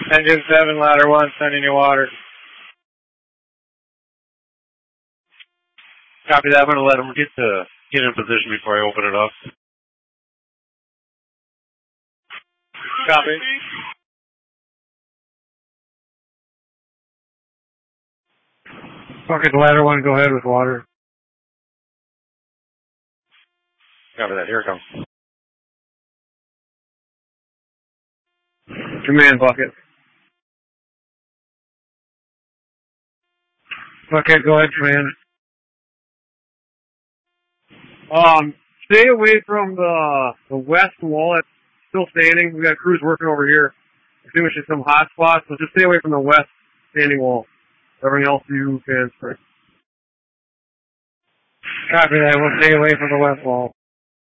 Engine 7, ladder 1, sending you water. Copy that. I'm going to let him get in position before I open it up. Copy. Bucket, ladder 1, go ahead with water. Copy that. Here it comes. Command, bucket. Bucket, go ahead, command. Stay away from the west wall. It's still standing. We got crews working over here, extinguishing some hot spots, so just stay away from the west standing wall. Everything else you can spray. Copy that. We'll stay away from the west wall.